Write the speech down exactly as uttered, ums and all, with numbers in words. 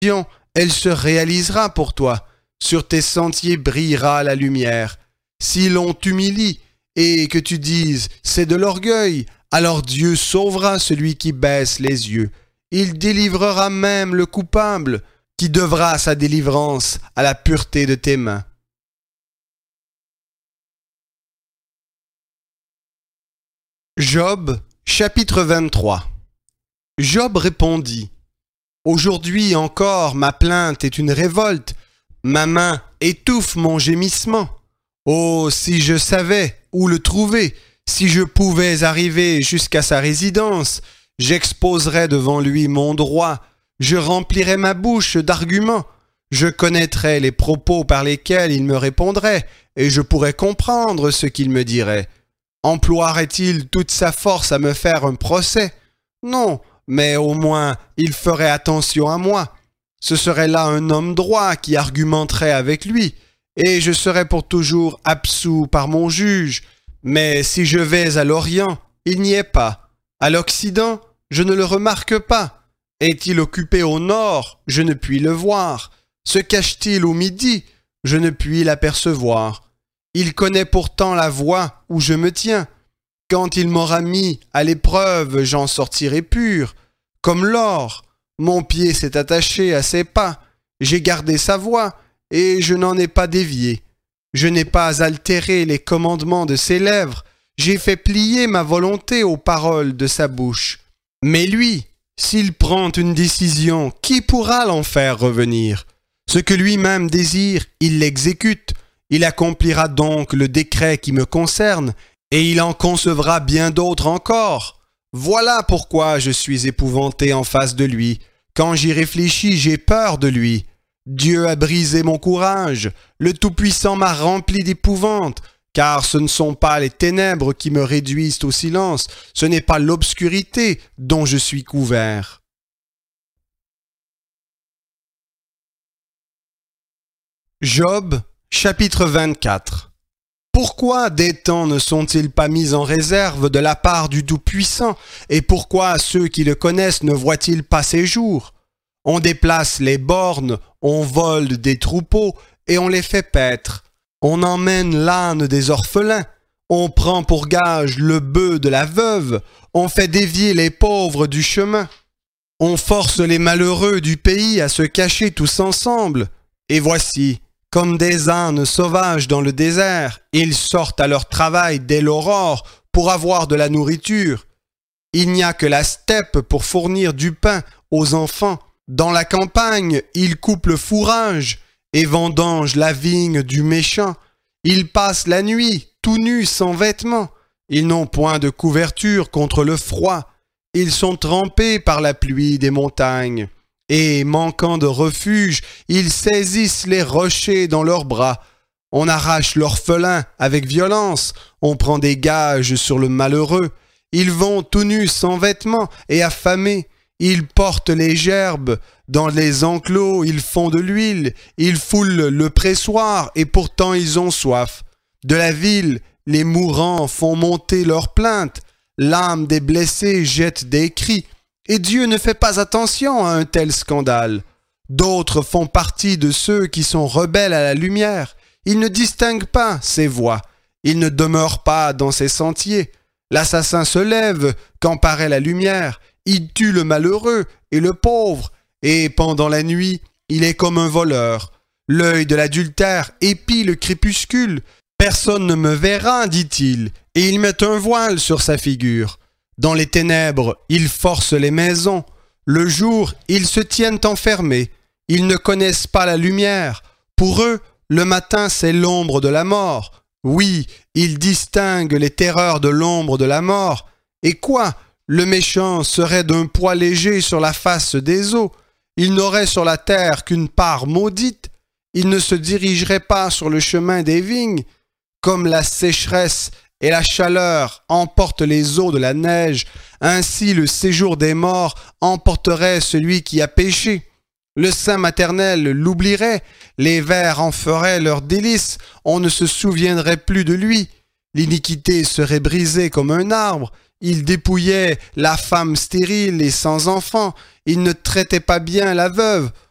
elle se réalisera pour toi. Sur tes sentiers brillera la lumière. Si l'on t'humilie et que tu dises « c'est de l'orgueil », alors Dieu sauvera celui qui baisse les yeux. Il délivrera même le coupable, qui devra sa délivrance à la pureté de tes mains. Job, chapitre vingt-trois. Job répondit: Aujourd'hui encore ma plainte est une révolte, ma main étouffe mon gémissement. Oh, si je savais où le trouver, si je pouvais arriver jusqu'à sa résidence, j'exposerais devant lui mon droit, je remplirais ma bouche d'arguments, je connaîtrais les propos par lesquels il me répondrait, et je pourrais comprendre ce qu'il me dirait. Emploierait-il toute sa force à me faire un procès? Non, mais au moins il ferait attention à moi. Ce serait là un homme droit qui argumenterait avec lui, et je serais pour toujours absous par mon juge. Mais si je vais à l'Orient, il n'y est pas. À l'Occident, je ne le remarque pas. Est-il occupé au nord? Je ne puis le voir. Se cache-t-il au midi? Je ne puis l'apercevoir. Il connaît pourtant la voie où je me tiens. Quand il m'aura mis à l'épreuve, j'en sortirai pur. Comme l'or, mon pied s'est attaché à ses pas. J'ai gardé sa voie, et je n'en ai pas dévié. Je n'ai pas altéré les commandements de ses lèvres. J'ai fait plier ma volonté aux paroles de sa bouche. Mais lui, s'il prend une décision, qui pourra l'en faire revenir? Ce que lui-même désire, il l'exécute. Il accomplira donc le décret qui me concerne, et il en concevra bien d'autres encore. Voilà pourquoi je suis épouvanté en face de lui. Quand j'y réfléchis, j'ai peur de lui. Dieu a brisé mon courage, le Tout-Puissant m'a rempli d'épouvante, car ce ne sont pas les ténèbres qui me réduisent au silence, ce n'est pas l'obscurité dont je suis couvert. Job, chapitre vingt-quatre. Pourquoi des temps ne sont-ils pas mis en réserve de la part du Tout-Puissant, et pourquoi ceux qui le connaissent ne voient-ils pas ses jours? On déplace les bornes, on vole des troupeaux, et on les fait paître. On emmène l'âne des orphelins, on prend pour gage le bœuf de la veuve, on fait dévier les pauvres du chemin. On force les malheureux du pays à se cacher tous ensemble, et voici, comme des ânes sauvages dans le désert, ils sortent à leur travail dès l'aurore pour avoir de la nourriture. Il n'y a que la steppe pour fournir du pain aux enfants. Dans la campagne, ils coupent le fourrage et vendangent la vigne du méchant. Ils passent la nuit, tout nus, sans vêtements. Ils n'ont point de couverture contre le froid. Ils sont trempés par la pluie des montagnes. Et, manquant de refuge, ils saisissent les rochers dans leurs bras. On arrache l'orphelin avec violence, on prend des gages sur le malheureux. Ils vont tout nus sans vêtements et affamés. Ils portent les gerbes, dans les enclos ils font de l'huile, ils foulent le pressoir et pourtant ils ont soif. De la ville, les mourants font monter leurs plaintes, l'âme des blessés jette des cris, et Dieu ne fait pas attention à un tel scandale. D'autres font partie de ceux qui sont rebelles à la lumière, ils ne distinguent pas ses voies, ils ne demeurent pas dans ses sentiers. L'assassin se lève quand paraît la lumière, il tue le malheureux et le pauvre, et pendant la nuit, il est comme un voleur. L'œil de l'adultère épie le crépuscule. Personne ne me verra, dit-il, et il met un voile sur sa figure. Dans les ténèbres, ils forcent les maisons. Le jour, ils se tiennent enfermés. Ils ne connaissent pas la lumière. Pour eux, le matin, c'est l'ombre de la mort. Oui, ils distinguent les terreurs de l'ombre de la mort. Et quoi? Le méchant serait d'un poids léger sur la face des eaux. Il n'aurait sur la terre qu'une part maudite. Il ne se dirigerait pas sur le chemin des vignes. Comme la sécheresse et la chaleur emportent les eaux de la neige, ainsi le séjour des morts emporterait celui qui a péché. Le sein maternel l'oublierait, les vers en feraient leur délice, on ne se souviendrait plus de lui. L'iniquité serait brisée comme un arbre. Il dépouillait la femme stérile et sans enfant. Il ne traitait pas bien la veuve.